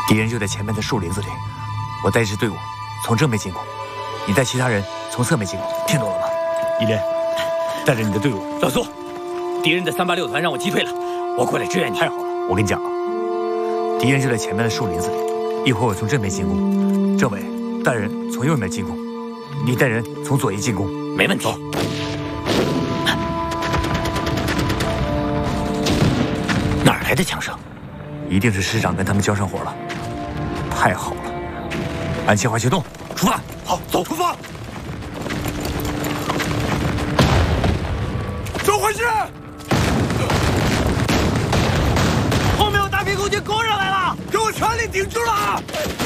敌人就在前面的树林子里，我带一支队伍从正面进攻，你带其他人从侧面进攻，听懂了吗？一连，带着你的队伍。 老苏，敌人的386团让我击退了，我过来支援你。 太好了，我跟你讲，敌人就在前面的树林子里，一会儿我从正面进攻，政委带人从右面进攻，你带人从左翼进攻， 没问题。哪儿来的枪声？ 一定是师长跟他们交上火了。太好了，按计划行动，出发！ 好，走，出发！走回去！ 后面有大批共军攻上来了， 给我全力顶住了！